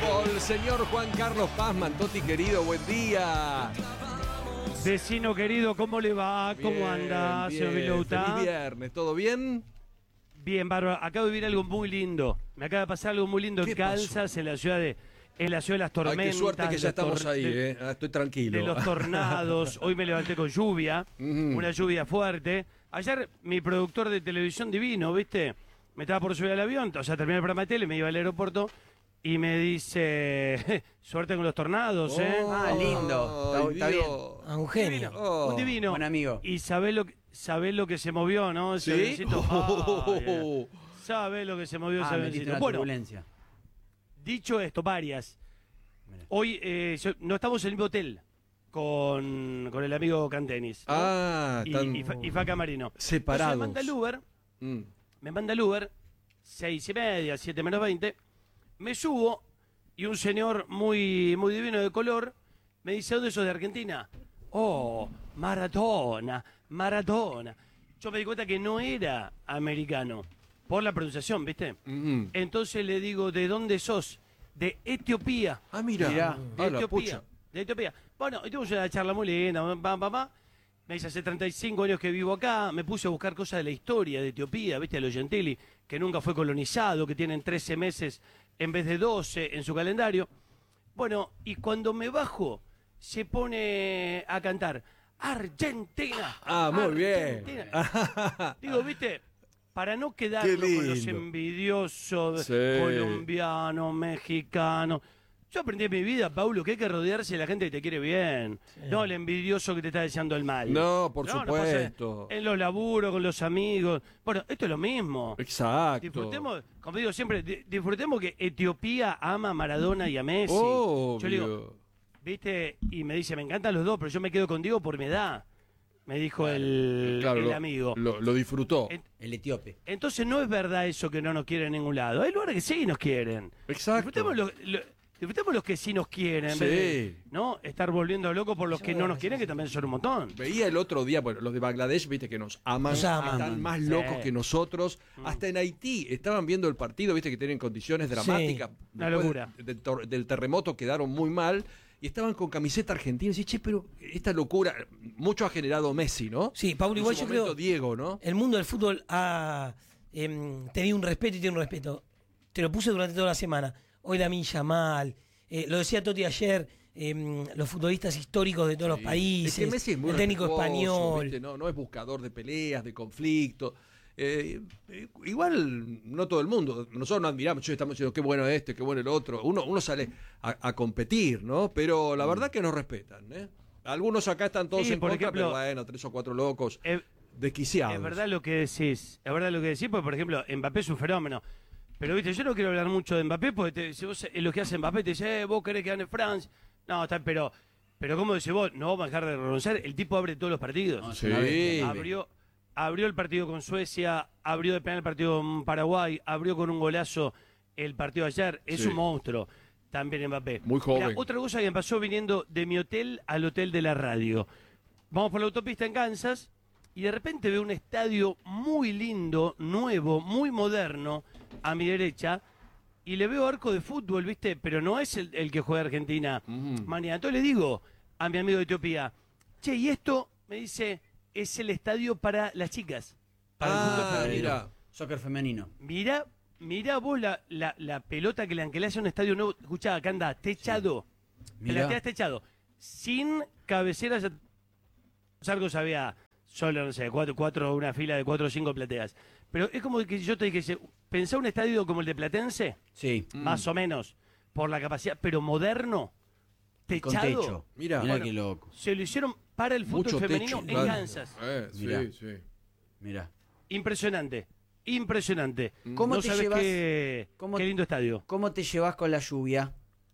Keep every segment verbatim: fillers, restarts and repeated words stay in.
fútbol, señor Juan Carlos Pazman. Toti querido, buen día. Vecino querido, ¿cómo le va? ¿Cómo Bien, anda, bien. señor Vilouta? Feliz viernes, ¿todo bien? Bien, bárbaro. Acabo de vivir algo muy lindo. Me acaba de pasar algo muy lindo en ¿Qué Kansas, pasó? en la ciudad de, en la ciudad de las tormentas. Ay, qué suerte que ya los estamos tor- ahí, de, eh. Ah, estoy tranquilo. de los tornados. Hoy me levanté con lluvia, Mm. una lluvia fuerte. Ayer mi productor de televisión divino, ¿viste? Me estaba por subir al avión, o sea, terminé el programa de tele, me iba al aeropuerto y me dice, suerte con los tornados, ¿eh? Oh, Ah, lindo. ay, Está- está bien. Dios. A un genio. Divino, Oh. un divino. Buen amigo. Y sabés lo que, sabés lo que se movió, ¿no? Ese ¿Sí? avioncito. Oh. Ay, eh. Sabés lo que se movió Ah, ese metiste avioncito. una Bueno, turbulencia. dicho esto, varias. Mirá. Hoy eh, yo- no estamos en el mismo hotel con, con el amigo Cantenis. ¿no? Ah, y, están y, Fa- y Faca Marino. separados. Entonces me manda el Uber, Mm. me manda el Uber, seis y media, siete menos veinte. Me subo y un señor muy, muy divino de color me dice, ¿dónde sos de Argentina? Oh, Maradona, Maradona. Yo me di cuenta que no era americano, por la pronunciación, ¿viste? Mm. Entonces le digo, ¿de dónde sos? De Etiopía. Ah, mira. Mirá. De Ah, la Etiopía. pucha. De Etiopía. Bueno, y tuvimos una charla muy linda, pam, pam, pam. Me dice, hace treinta y cinco años que vivo acá, me puse a buscar cosas de la historia de Etiopía, ¿viste? A los Gentili, que nunca fue colonizado, que tienen trece meses en vez de doce en su calendario. Bueno, y cuando me bajo, se pone a cantar, Argentina. Ah, muy bien. Argentina. Digo, ¿viste? Para no Qué quedarnos con los lindo. envidiosos Sí. colombianos, mexicanos. Yo aprendí en mi vida, Paulo, que hay que rodearse de la gente que te quiere bien. No el envidioso que te está deseando el mal. No, por pasa supuesto. en los laburos, con los amigos. Bueno, esto es lo mismo. Exacto. Disfrutemos, como digo siempre, di- disfrutemos que Etiopía ama a Maradona y a Messi. Obvio. Yo le digo, ¿viste? Y me dice, me encantan los dos, pero yo me quedo contigo por mi edad. Me dijo el, Claro, el lo- amigo. Lo, lo disfrutó. En- El etíope. entonces no es verdad eso que no nos quieren en ningún lado. Hay lugares que sí nos quieren. Exacto. Disfrutemos, lo- lo- disfrutemos los que sí nos quieren. en Sí. vez de, ¿no? Estar volviendo locos por los que no nos quieren, que también son un montón. Veía el otro día, bueno, los de Bangladesh, viste que nos aman, Nos aman. están más Sí. locos que nosotros. Mm. Hasta en Haití estaban viendo el partido, viste que tienen condiciones dramáticas. Una Después locura. Del, tor- del terremoto quedaron muy mal y estaban con camiseta argentina. Y decía, che, pero esta locura, mucho ha generado Messi, ¿no? Sí, Paulo, En igual su yo momento creo- Diego, ¿no? El mundo del fútbol ha em, tenido un respeto y tiene un respeto. Te lo puse durante toda la semana. Hoy Lamine Yamal, eh, lo decía Toti ayer, em, los futbolistas históricos de todos los Sí. países, Es que Messi es muy el técnico respetuoso, español. ¿viste? No, no es buscador de peleas, de conflictos. Eh, eh, igual no todo el mundo, nosotros no admiramos, che, estamos diciendo qué bueno este, qué bueno el otro, uno, uno sale a, a competir, ¿no? Pero la verdad que nos respetan, ¿eh? Algunos acá están todos Sí, en por contra, ejemplo, pero bueno, tres o cuatro locos Es, desquiciados. es verdad lo que decís. Es verdad lo que decís, porque por ejemplo, Mbappé es un fenómeno. Pero viste, yo no quiero hablar mucho de Mbappé, porque te- si vos elogiás a Mbappé, te dice, eh, vos querés que gane Francia. No, está, pero, pero como decís vos, no vamos a dejar de reconocer, el tipo abre todos los partidos. No, es Sí. una bestia. Abrió, abrió el partido con Suecia, abrió de penal el partido con Paraguay, abrió con un golazo el partido de ayer. Es Sí. un monstruo también Mbappé. Muy joven. Mirá, otra cosa que me pasó viniendo de mi hotel al hotel de la radio. Vamos por la autopista en Kansas y de repente veo un estadio muy lindo, nuevo, muy moderno a mi derecha y le veo arco de fútbol, ¿viste? Pero no es el, el que juega Argentina Mm. mañana. Entonces le digo a mi amigo de Etiopía, che, y esto, me dice, es el estadio para las chicas. Para el fútbol Ah, femenino. mira. Soccer femenino. Mirá, mirá vos la, la, la pelota que le, que le hace a un estadio nuevo. Escuchá, acá anda, techado. Que Mirá. la tela techado. Sin cabeceras. Los arcos había solo, no sé, cuatro, cuatro, una fila de cuatro o cinco plateas. Pero es como que yo te dije, pensá un estadio como el de Platense, Sí. Mm. más o menos, por la capacidad, pero moderno, Con techado. techo. Mirá. Mirá Bueno. qué loco. Se lo hicieron para el fútbol Mucho femenino techo, en claro. Kansas. Eh, sí, Mirá. sí. Mirá. Impresionante. Impresionante. ¿Cómo no te sabes llevas- qué, cómo- qué lindo estadio. ¿Cómo te llevas con la lluvia?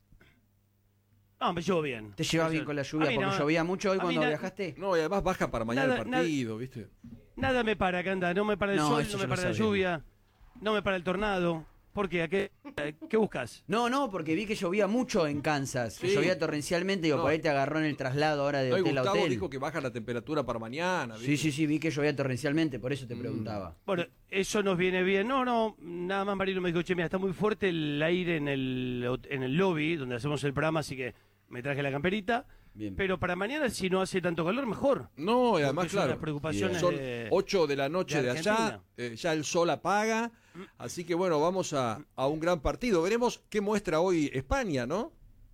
No, me llevo bien. ¿Te llevas O sea, bien con la a lluvia? mí Porque no- llovía mucho hoy a mí cuando na- viajaste. No, y además baja para mañana Nada, el partido, ¿viste? Nada me para, acá anda. No me para el No, sol, eso no ya me lo para la sabemos. lluvia, no me para el tornado. ¿Por qué? ¿A qué, a qué buscas? No, no, porque vi que llovía mucho en Kansas, que Sí. llovía torrencialmente, digo, No. por ahí te agarró en el traslado ahora de No, y hotel a Gustavo hotel. dijo que baja la temperatura para mañana. Sí, sí, sí, vi que llovía torrencialmente, por eso te preguntaba. Bueno, eso nos viene bien. No, no, nada más Marino me dijo, che, mira, está muy fuerte el aire en el, hot- en el lobby donde hacemos el programa, así que me traje la camperita. Bien. Pero para mañana, si no hace tanto calor, mejor. No, y además, Porque son claro, las preocupaciones son de- ocho de la noche de de, allá, Argentina. eh, ya el sol apaga, así que bueno, vamos a, a un gran partido. Veremos qué muestra hoy España, ¿no?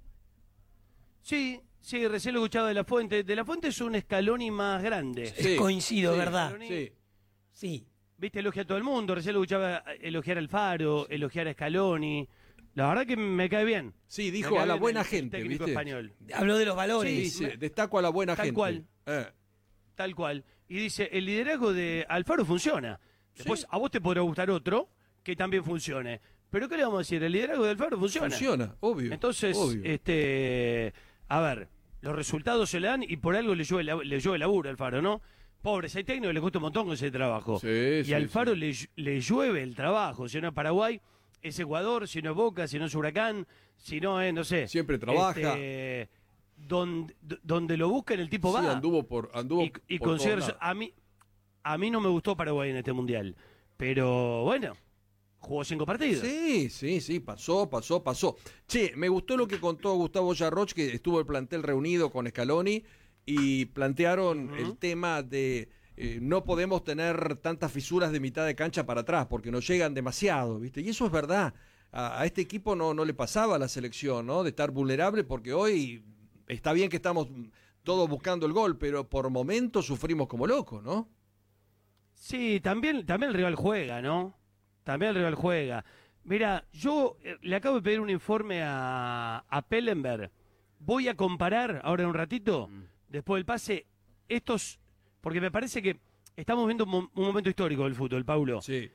Sí, sí, recién lo escuchaba de La Fuente. De La Fuente es un Scaloni más grande. Sí, Coincido, sí, ¿verdad? Scaloni, Sí, Sí. Viste, elogia a todo el mundo. Recién lo escuchaba elogiar al Faro, elogiar a Scaloni. La verdad que me cae bien. sí, Me dijo cae a la bien buena el- el gente, técnico ¿viste? español. Habló de los valores. Sí, dice, destaco a la buena Tal gente. cual. Eh, Tal cual. Y dice, el liderazgo de Alfaro funciona. Después, Sí. a vos te podrá gustar otro que también funcione. Pero ¿qué le vamos a decir? El liderazgo de Alfaro funciona. funciona, obvio. Entonces, obvio. este, a ver, los resultados se le dan y por algo le llueve, la- le llueve laburo a Alfaro, ¿no? Pobres, hay técnicos que les cuesta un montón con ese trabajo. Sí, y sí, a Alfaro sí. le, llu- le llueve el trabajo. Si no es Paraguay, es Ecuador, si no es Boca, si no es Huracán, si no es, no sé. Siempre trabaja. este, donde, donde lo buscan, el tipo Sí, va. anduvo por anduvo y y por considero- todos lados. a mí a mí no me gustó Paraguay en este mundial, pero bueno, jugó cinco partidos. Sí, sí, sí, pasó, pasó, pasó. Che, me gustó lo que contó Gustavo Yarroch, que estuvo el plantel reunido con Scaloni y plantearon el tema de eh, no podemos tener tantas fisuras de mitad de cancha para atrás porque nos llegan demasiado, ¿viste? Y eso es verdad. A, a este equipo no, no le pasaba a la selección, ¿no? De estar vulnerable porque hoy está bien que estamos todos buscando el gol, pero por momentos sufrimos como locos, ¿no? Sí, también, también el rival juega, ¿no? También el rival juega. Mira, yo eh, le acabo de pedir un informe a, a Pellenberg. Voy a comparar ahora en un ratito, después del pase, estos, porque me parece que estamos viendo un, mo- un momento histórico del fútbol, Paulo. Sí.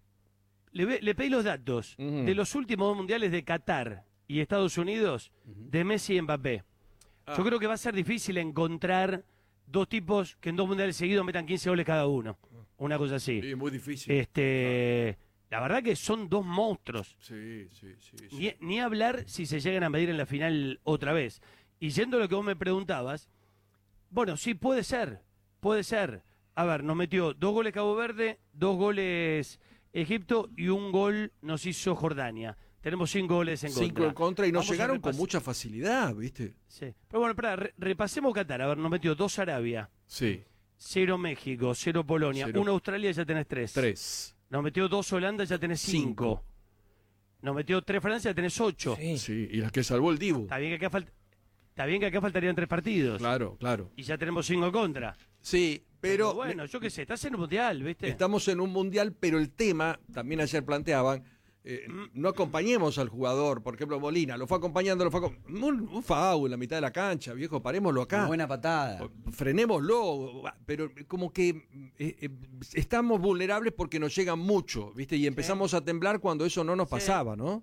Le, ve- le pedí los datos Ujú. de los últimos dos mundiales de Qatar y Estados Unidos, de Messi y Mbappé. Ah. Yo creo que va a ser difícil encontrar dos tipos que en dos mundiales seguidos metan quince goles cada uno. Una cosa así. Sí, muy difícil. Este, la verdad que son dos monstruos. Sí, sí, sí. sí. Ni, ni hablar si se llegan a medir en la final otra vez. Y yendo a lo que vos me preguntabas, bueno, sí, puede ser, puede ser. A ver, nos metió dos goles Cabo Verde, dos goles Egipto y un gol nos hizo Jordania. Tenemos cinco goles en contra. Cinco en contra y nos Vamos a llegaron con repas- mucha facilidad, ¿viste? Sí. Pero bueno, pará, re- repasemos Qatar. A ver, nos metió dos Arabia, Sí. cero México, cero Polonia, Cero. uno Australia, ya tenés tres. Tres. Nos metió dos Holanda, ya tenés cinco. Cinco. Nos metió tres Francia, ya tenés ocho. Sí. Sí, y las que salvó el Dibu. Está bien que acá, falt- Está bien que acá faltarían tres partidos. Claro, claro. Y ya tenemos cinco en contra. Sí, pero, bueno, yo qué sé, estás en un mundial, ¿viste? estamos en un mundial, pero el tema, también ayer planteaban, eh, no acompañemos al jugador. Por ejemplo, Molina, lo fue acompañando, lo fue acom- un, un foul en la mitad de la cancha, viejo, parémoslo acá. Una buena patada. Frenémoslo, pero como que eh, eh, estamos vulnerables porque nos llegan mucho, ¿viste? Y empezamos a temblar cuando eso no nos Sí. pasaba, ¿no?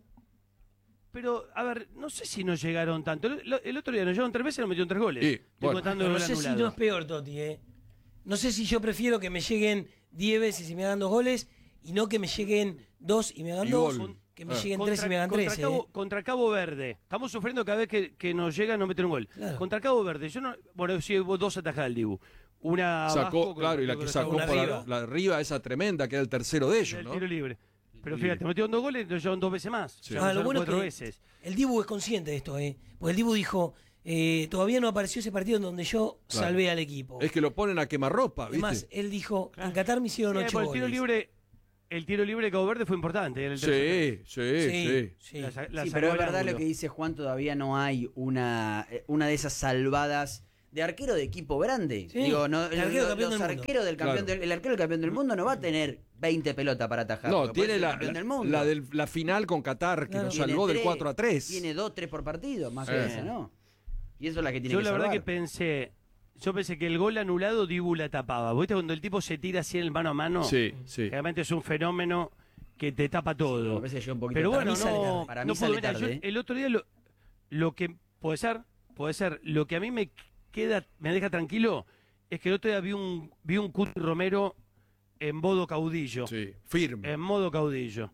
Pero, a ver, no sé si nos llegaron tanto. El, el otro día nos llegaron tres veces y nos metieron tres goles. Sí, Estoy bueno. contando No el sé gol si anulado. no es peor, Toti, ¿eh? No sé si yo prefiero que me lleguen diez veces y me hagan dos goles y no que me lleguen dos y me hagan Y dos, gol. que me Ah. lleguen Contra- tres y me hagan contra tres. Cabo, ¿eh? contra Cabo Verde. Estamos sufriendo cada vez que, que nos llega no meter un gol. Claro. Contra Cabo Verde. Yo no, bueno, sí hubo dos atajadas del Dibu. Una Sacó, abajo, claro, y la creo que sacó sacó una por arriba. la, la arriba, esa tremenda, que era el tercero de ellos, el ¿no? tiro libre. Pero Libre. fíjate, metieron dos goles y nos llevan dos veces más. Sí. Ya Ah, nos lo llevaron bueno es cuatro que veces. el Dibu es consciente de esto, ¿eh? Porque el Dibu dijo, eh, todavía no apareció ese partido en donde yo Claro. salvé al equipo. Es que lo ponen a quemarropa, ¿viste? Además, él dijo, en Qatar me hicieron Sí, ocho por el tiro goles. libre, el tiro libre de Cabo Verde fue importante. era el tres a tres. Sí, sí, sí. Sí, sí. La sa- la Sí, sacó pero es al verdad ángulo. lo que dice Juan, todavía no hay una, eh, una de esas salvadas de arquero de equipo grande. Sí, Digo, no, el arquero los, campeón los del mundo. arqueros del campeón Claro. del, el arquero del campeón del mundo no va a tener veinte pelotas para atajar. No, porque puede tiene ser la, campeón la, del mundo. la del- la final con Qatar, que Claro. nos Tiene salvó del tres, cuatro a tres. Tiene dos, tres por partido, más Sí. que eso, ¿no? Y eso es la que tiene Yo que la verdad salvar. que pensé, yo pensé que el gol anulado Dibu la tapaba. ¿Viste cuando el tipo se tira así en el mano a mano? Sí, sí. Realmente es un fenómeno que te tapa todo. Me parece que llegó un poquito Pero tarde. bueno, Para mí sale no, tarde. Para mí no puedo sale ver. Yo tarde, ¿eh? el otro día lo, lo que puede ser, puede ser, lo que a mí me queda, me deja tranquilo, es que el otro día vi un, vi un Cuti Romero en modo caudillo. Sí, firme. En modo caudillo.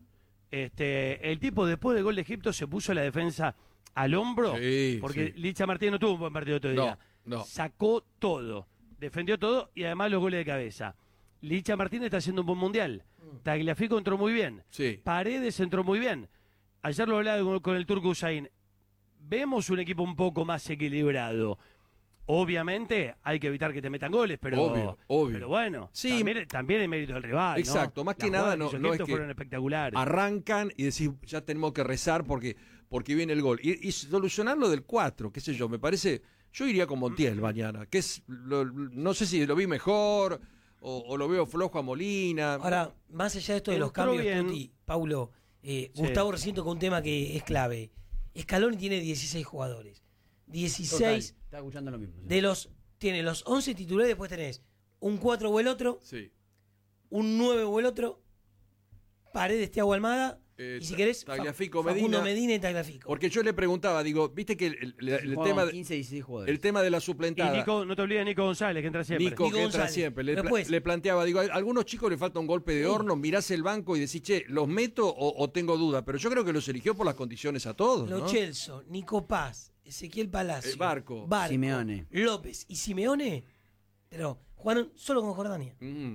Este, el tipo después del gol de Egipto se puso la defensa al hombro, Sí, porque sí. Licha Martínez no tuvo un buen partido otro día. No, no. Sacó todo, defendió todo y además los goles de cabeza. Licha Martínez está haciendo un buen mundial. Tagliafico entró muy bien. Sí. Paredes entró muy bien. Ayer lo hablaba con, con el turco Usain. Vemos un equipo un poco más equilibrado. Obviamente hay que evitar que te metan goles, pero, Obvio, obvio. pero bueno, Sí. también, también hay mérito del rival, ¿no? Exacto, más Las que nada jugadas no- hizo no es Egipto que fueron espectaculares. Arrancan y decís, ya tenemos que rezar porque, porque viene el gol. Y, y solucionar lo del cuatro, qué sé yo, me parece, yo iría con Montiel mañana, que es, lo- no sé si lo vi mejor o, o lo veo flojo a Molina. Ahora, más allá de esto de los Entró cambios, bien. Tuti, Paulo, eh, Sí. Gustavo recién tocó un tema que es clave. Scaloni tiene dieciséis jugadores. dieciséis Total, estaba escuchando lo mismo. sí. de los... Tiene los once titulares, después tenés un cuatro o el otro, Sí. un nueve o el otro, Paredes, Thiago Almada, Eh, y si querés, Tagliafico, Fa- Facundo Medina. Medina y Tagliafico. Porque yo le preguntaba, digo, viste que el, el- el Jugaban tema, de- quince, dieciséis jugadores. el tema de la Y suplentada. Nico, no te olvides de Nico González, que entra siempre. Nico, Nico que entra González. siempre. Le, pla- Después- le planteaba, digo, a algunos chicos le falta un golpe de Sí. horno, mirás el banco y decís, che, ¿los meto o, o tengo duda? Pero yo creo que los eligió por las condiciones a todos, Lo ¿no? Chelso, Nico Paz, Ezequiel Palacio, El Barco. Simeone. López y Simeone, pero jugaron solo con Jordania. Mm.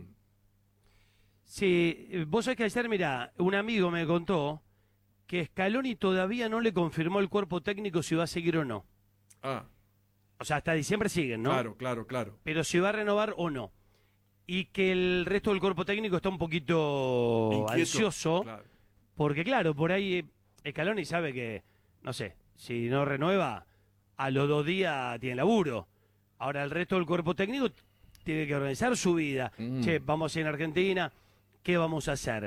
Sí, eh, vos sabés que ayer, mira, un amigo me contó que Scaloni todavía no le confirmó el cuerpo técnico si va a seguir o no. Ah, O sea, hasta diciembre siguen, ¿no? claro, claro, claro. Pero si va a renovar o no. Y que el resto del cuerpo técnico está un poquito Inquieto, ansioso. claro. Porque claro, por ahí eh, Scaloni sabe que, no sé, si no renueva, a los dos días tiene laburo. Ahora el resto del cuerpo técnico tiene que organizar su vida. Mm. Che, vamos a ir a Argentina, ¿qué vamos a hacer?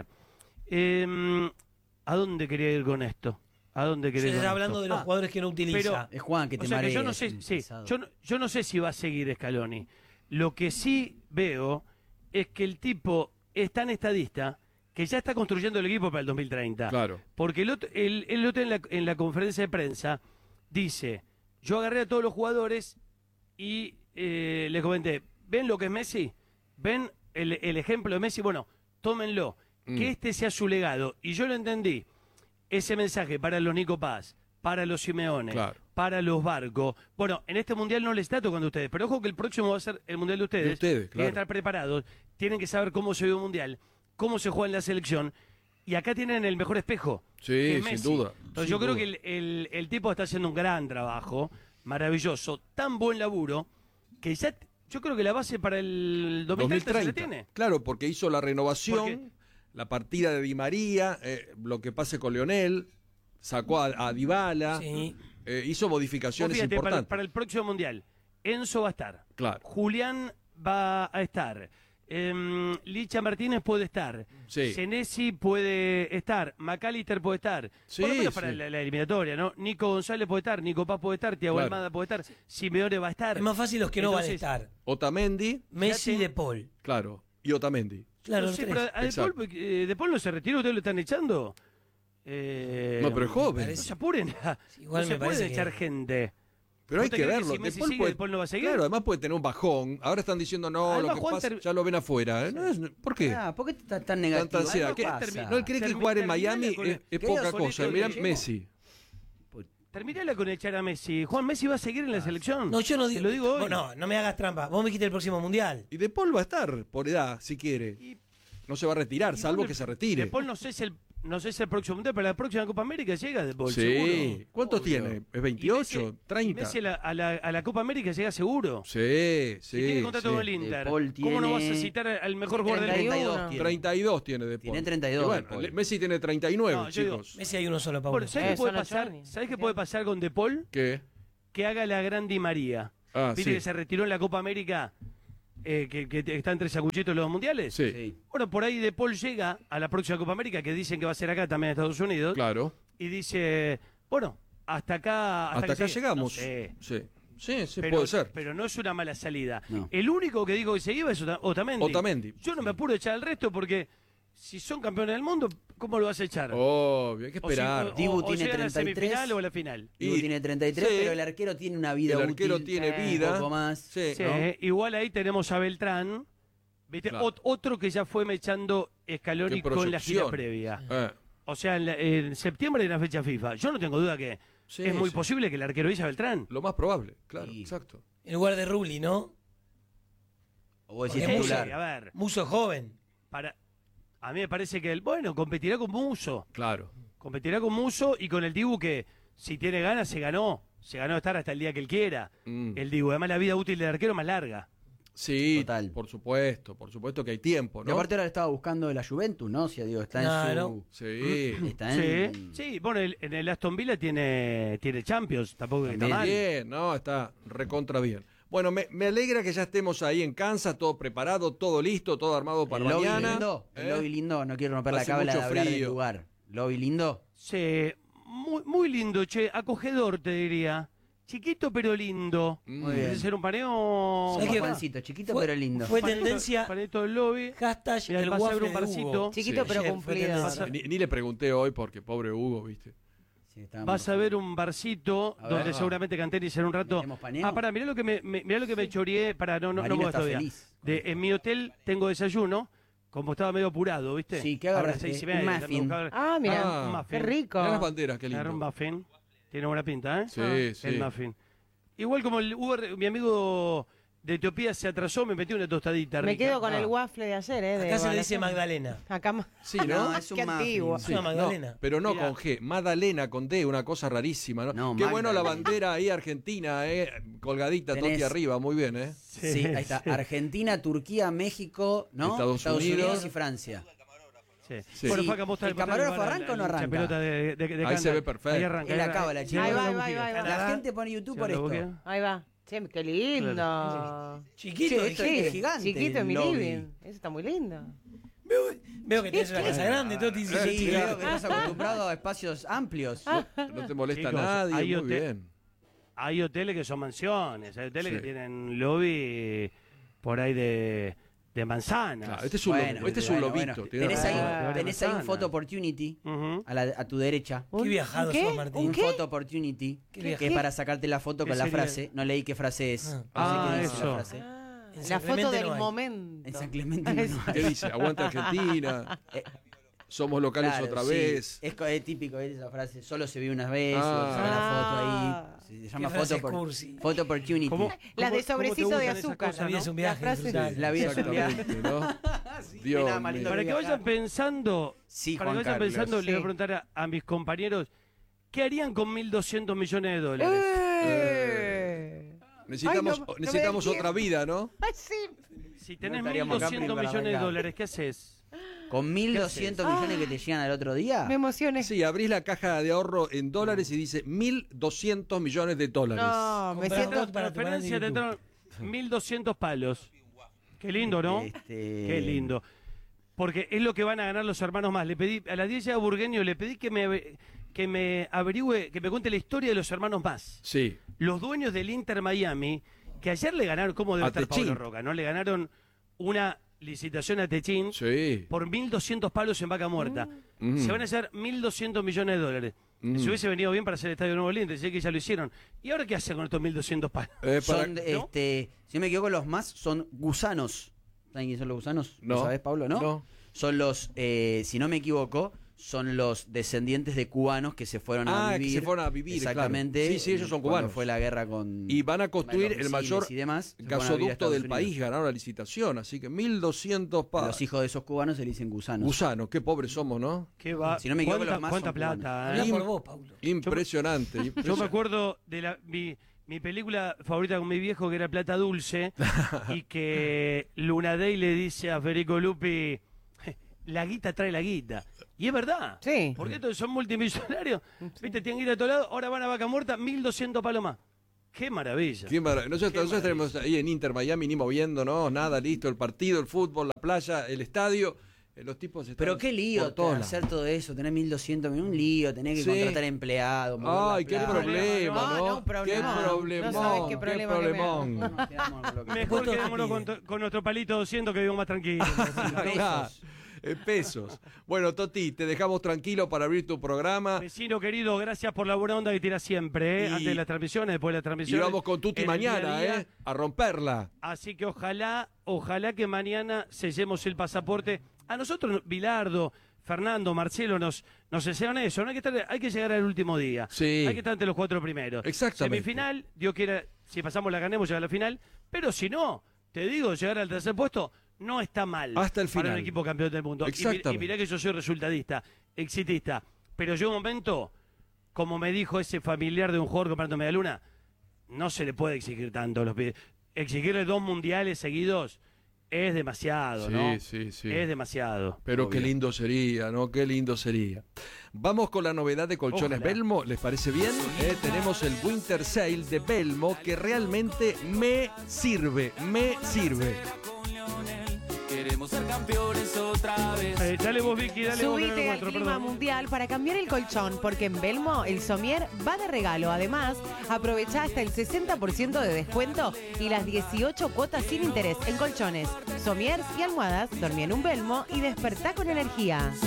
Eh, ¿A dónde quería ir con esto? ¿A dónde Se quería ir con está esto? hablando de los Ah, jugadores que no utiliza. Es Juan que o te sea que yo marea, no sé, es un sí, pesado. yo, no, yo no sé si va a seguir Scaloni. Lo que sí veo es que el tipo es tan estadista que ya está construyendo el equipo para el dos mil treinta. Claro. Porque el otro, el, el otro en, la, en la conferencia de prensa dice, yo agarré a todos los jugadores y eh, les comenté, ¿ven lo que es Messi? ¿Ven el, el ejemplo de Messi? Bueno, tómenlo, Mm. que este sea su legado. Y yo lo entendí, ese mensaje para los Nico Paz, para los Simeone, Claro. para los Barcos. Bueno, en este Mundial no les está tocando a ustedes, pero ojo que el próximo va a ser el Mundial de ustedes. De ustedes, Tienen claro. que estar preparados, tienen que saber cómo se ve un Mundial, cómo se juega en la selección. Y acá tienen el mejor espejo. Sí, que es sin Messi. duda, Entonces sin yo creo duda. que el, el- el tipo está haciendo un gran trabajo, maravilloso, tan buen laburo, que ya t- yo creo que la base para el dos mil treinta se la tiene. Claro, porque hizo la renovación, Porque- la partida de Di María, eh, lo que pase con Leonel, sacó a, a Dybala, Sí. eh, hizo Vos modificaciones fíjate, para, importantes. para el próximo Mundial, Enzo va a estar, Claro. Julián va a estar, em, Licha Martínez puede estar, Sí. Senesi puede estar, McAllister puede estar, Sí, por lo menos para sí. la, la eliminatoria, ¿no? Nico González puede estar, Nico Paz puede estar, Thiago Claro. Almada puede estar, Simeone va a estar. Es más fácil los que no van a Entonces, estar. Otamendi, Messi y Fíjate. De Paul. claro, y Otamendi. Claro, no los sé, tres. pero a De Exacto. Paul, eh, De Paul no se retiró, ¿ustedes lo están echando? Eh, No, pero es joven. No se apuren. Igual no me se puede parece que- echar gente. Pero hay ¿Vos te que crees que verlo. si Messi De Paul sigue, puede- De Paul no va a seguir? Claro, además puede tener un bajón. Ahora están diciendo, no, Además, lo que Juan pasa, ter- ya lo ven afuera. No es- ¿Por qué? Ah, ¿por qué estás tan negativo? Tanta ansiedad. Algo ¿Qué- pasa. No, él cree que Termi- jugar en terminala Miami con es, el- es ¿Querés poca solito cosa. que Mirá lo echemos? Messi. Terminala con echar a Messi. Juan Messi va a seguir en la selección. No, yo no Te digo. lo digo hoy. Vos no, no me hagas trampa. Vos me dijiste el próximo mundial. Y De Paul va a estar por edad, si quiere. Y- No se va a retirar, y salvo bueno, que se retire. De Paul no sé si el, no sé si el próximo mundial, pero la próxima Copa América llega De Paul, Sí. seguro. ¿Cuántos Obvio. tiene? ¿Es Y veintiocho? Messi- y ¿treinta? Messi a la, a la- a la Copa América llega seguro. Sí, Si tiene sí. contrato sí. con el Inter. De Paul ¿Cómo no vas a tiene- citar al mejor tiene jugador del treinta y mundo? dos tiene. treinta y dos tiene De Paul. Tiene treinta y dos Y De bueno, Paul. Le- Messi tiene treinta y nueve, No, yo digo, chicos. Messi hay uno solo, Pablo. Bueno, ¿sabes Eh, qué puede son los pasar? Johnny. ¿Sabés qué puede pasar con De Paul? ¿Qué? Que haga la gran Di María. Ah, ¿Viste sí. que se retiró en la Copa América? eh, que, que está entre sacuchitos los mundiales. Sí, Sí. Bueno, por ahí De Paul llega a la próxima Copa América, que dicen que va a ser acá también en Estados Unidos. claro. Y dice, bueno, hasta acá. Hasta que acá llegue. llegamos. No sé. Sí, sí, sí Pero, puede ser. pero no es una mala salida. No. El único que digo que se iba es Ota- Otamendi. Otamendi. Yo no me apuro a echar al resto porque si son campeones del mundo, ¿cómo lo vas a echar? Obvio, hay que O si- esperar. o- Dibu o tiene llegan a la treinta y tres. semifinal o a la final. Dibu Y- tiene treinta y tres, sí. pero el arquero tiene una vida El arquero útil. tiene eh, vida. Un poco más. Sí. Sí, ¿no? igual ahí tenemos a Beltrán, ¿viste? Claro. Ot- otro que ya fue mechando Scaloni Qué con la gira proyección. previa. Eh, O sea, en, la- en septiembre hay una fecha FIFA. Yo no tengo duda que Sí, es muy sí. posible que el arquero Villa Beltrán. Lo más probable, claro, Sí. exacto. En lugar de Rulli, ¿no? O vos decís Porque Muso, titular. a ver, Muso joven. para, a mí me parece que él, bueno, competirá con Muso. Claro. Competirá con Muso y con el Dibu que, si tiene ganas, se ganó. Se ganó estar hasta el día que él quiera. Mm. El Dibu, además la vida útil del arquero es más larga. Sí, Total. por supuesto, por supuesto que hay tiempo, Y ¿no? aparte ahora estaba buscando de la Juventus, ¿no? O sea, digo, está en Claro. su... Sí. Está Sí, en... sí, bueno, el- en el Aston Villa tiene, tiene Champions, tampoco que está También. mal. Bien, no, está recontra bien. Bueno, me, me alegra que ya estemos ahí en Kansas, todo preparado, todo listo, todo armado para el lobby mañana. lindo, el ¿eh? lobby lindo, no quiero romper la Hace cabla de mucho hablar del frío. lugar. Lobby lindo, Sí, muy, muy lindo, che, acogedor te diría. Chiquito pero lindo. Muy Debe bien. ser un paneo. como ¿Sabés qué? Juancito, chiquito Fue- pero lindo. Fue Panito- tendencia. panito del lobby. Hashtag Mira, el vas a ver waffle un de barcito. Hugo. Chiquito Sí. pero Ayer fue cumplido. tendencia. Ni, ni le pregunté hoy porque pobre Hugo, ¿viste? Sí, estaba Vas a muy- ver un barcito A donde ver. seguramente Canteri será un rato. ¿Metemos paneo? Ah, pará, mirá lo que me, me- mirá lo que me choreé. Para, no, no, no Marino me voy está todavía. feliz. De, en mi hotel tengo desayuno, como estaba medio apurado, ¿viste? Sí, ¿qué Ahora agarraste? seis y Un media, muffin. tengo que buscar- Ah, mira, Ah, un muffin. qué rico. Mirá las banderas, qué Agarré un lindo. muffin. Tiene buena pinta, ¿eh? Sí, Ah, sí. El muffin. Igual como el Uber, mi amigo de Etiopía se atrasó, me metió una tostadita Me rica. quedo con Ah. el waffle de ayer, ¿eh? de Acá se le dice evaluación. Magdalena. Acá ma- Sí, No, ¿no? es un Qué muffin. antiguo. Es una Magdalena. No, pero no Mirá. con G, Madalena con D, una cosa rarísima, ¿no? No, Qué bueno la Magdalena. bandera ahí argentina, ¿eh? Colgadita, Tenés- Toti arriba, muy bien, ¿eh? Sí, ahí está. Argentina, Turquía, México, ¿no? Estados Unidos. y Francia. Sí. Sí. Bueno, Sí. Faca, mostra- ¿El mostra camarógrafo la- arranca o no la- la arranca? pelota de- de- de Ahí Canda. se ve perfecto. Ahí arranca. Él ahí acaba arranca. la chica. Ahí va, Sí, ahí la va, ahí va, ahí va. música. La gente pone YouTube Sí, por la esto. busqué. Ahí va. Che, qué lindo. Chiquito, Che, esto chiquito. es gigante. Chiquito en mi el lobby. living. Eso está muy lindo. Veo, veo que tenés una casa grande, Toti. Sí, Sí, sí, veo que estás acostumbrado a espacios amplios. No te molesta Chicos, nadie, hay muy hotel- bien. Hay hoteles que son mansiones, hay hoteles Sí. que tienen lobby por ahí de, de manzanas. Claro, este es un, Bueno, lo- este es un bueno, lobito. bueno. tiene Tenés razón. ahí, razón. tenés ahí un Manzana. photo opportunity Ujú. a, la- a tu derecha. Qué ¿Un- viajado un qué? sos, Martín. ¿Un Un qué? photo opportunity Qué que viaje. es para sacarte la foto ¿Qué con la sería? frase. No leí qué frase es. No sé Ah, qué dice eso. la frase. Ah, En la San foto Clemente del no hay. momento. En San Clemente no, no hay. ¿Qué dice? Aguanta Argentina. Eh, Somos locales Claro, otra sí. vez. Es, co- es típico ¿ves? Esa frase. Solo se vio una vez. Ah. o se ve la foto Ah. ahí. Se llama frase foto, por, cursi. photo opportunity. ¿Cómo? Las ¿Cómo- de cómo te sobrecito de gustan esas azúcar. cosas, La vida no? es un viaje. La frase- disfrutalo. La vida es un viaje. Exactamente, ¿no? Sí, Dios nada más lindo mío. Para que vayan pensando, Sí, para que Juan vayan Carlos. pensando, le voy a Sí. preguntar a, a mis compañeros, ¿qué harían con mil doscientos millones de dólares? ¡Eh! Necesitamos, Ay, no, no me necesitamos da otra vida, ¿no? Ay, sí. Si tenés No mil estaríamos acá doscientos para millones de arrancar. dólares, ¿qué haces? Con mil doscientos millones que te llegan al otro día. Me emocioné. Sí, abrís la caja de ahorro en dólares y dice mil doscientos millones de dólares. No, me Comprá siento. dos para tu canal de Referencia de YouTube. mil doscientos palos. Qué lindo, ¿no? Este, Qué lindo. Porque es lo que van a ganar los hermanos más. Le pedí, a la diez a Burgueño le pedí que me, que me averigüe, que me cuente la historia de los hermanos más. Sí. Los dueños del Inter Miami, que ayer le ganaron, ¿cómo debe A estar Techín. Pablo Roca? ¿No? Le ganaron una licitación a Techín Sí. por mil doscientos palos en vaca muerta. Mm. Se van a hacer mil doscientos millones de dólares. Mm. Si hubiese venido bien para hacer el Estadio Nuevo Oriente, sé que ya lo hicieron. ¿Y ahora qué hacen con estos mil doscientos palos? Eh, para- Son, este, si no me equivoco, los más son gusanos. ¿Saben quiénes son los gusanos? No. ¿Lo sabés, Pablo? ¿No? No. Son los, eh, si no me equivoco, son los descendientes de cubanos que se fueron a Ah, que vivir. se fueron a vivir, Exactamente. claro. Sí, sí, ellos son cuando cubanos. fue la guerra con. Y van a construir los el misiles mayor y demás, se fueron a vivir a gasoducto Estados del Unidos. país, ganaron la licitación, así que mil doscientos pa... Los hijos de esos cubanos se le dicen gusanos. Gusanos, qué pobres somos, ¿no? ¿Qué va? Si no me equivoco, ¿Cuánta, los más cuánta son plata? Habla eh? por vos, Paulo. Impresionante. Yo me impresionante. acuerdo de la, mi, mi película favorita con mi viejo, que era Plata Dulce, y que Luna Day le dice a Federico Lupi, la guita trae la guita. Y es verdad. Sí. Porque estos son multimillonarios, viste, tienen guita de todos lados, ahora van a Vaca Muerta, mil doscientos palos más. ¡Qué maravilla! Qué marav- Nosotros, Qué nosotros tenemos ahí en Inter Miami ni moviéndonos, nada, listo, el partido, el fútbol, la playa, el estadio. eh, Los tipos están Pero qué lío por todos hacer lados. todo eso, tener mil doscientos millones, un lío, tener que Sí. contratar empleados. mover la Ay, qué plata. problema, No, ¿no? no, un problemón. Qué problemón. No sabés qué qué problema que me problemón. hago. Nos quedamos con lo que- Mejor Puesto quedémonos que con, pide. to- con nuestro palito doscientos que vivimos más tranquilos. Claro, eh, pesos. Bueno, Toti, te dejamos tranquilo para abrir tu programa. Vecino querido, gracias por la buena onda que tiras siempre, ¿eh? Y- Antes de las transmisiones, después de las Y transmisiones. vamos con Tuti en el día a mañana, día. ¿eh? A romperla. Así que ojalá, ojalá que mañana sellemos el pasaporte. A nosotros, Bilardo, Fernando, Marcelo nos, nos enseñaron eso. No hay que estar, hay que llegar al último día. Sí. Hay que estar entre los cuatro primeros. Exactamente. Semifinal, Dios quiera, si pasamos la ganemos, llegar a la final. Pero si no, te digo, llegar al tercer puesto no está mal. Hasta el Para final. un equipo campeón del mundo. Y, mi- Exactamente. y mirá que yo soy resultadista, exitista. Pero llega un momento, como me dijo ese familiar de un jugador comprando media luna, no se le puede exigir tanto a los pibes. Exigirle dos mundiales seguidos es demasiado, Sí, ¿no? sí, sí. Es demasiado. Pero qué Obvio. lindo sería, ¿no? Qué lindo sería. Vamos con la novedad de Colchones Ojalá. Belmo, ¿les parece bien? Eh, tenemos el Winter Sale de Belmo que realmente me sirve, me sirve. Queremos ser campeones otra vez. Eh, dale vos, Vicky, dale vos. que no lo Subite al encuentro, clima perdón. mundial para cambiar el colchón, porque en Belmo el somier va de regalo. Además, aprovecha hasta el sesenta por ciento de descuento y las dieciocho cuotas sin interés en colchones, somiers y almohadas. Dormí en un Belmo y despertá con energía.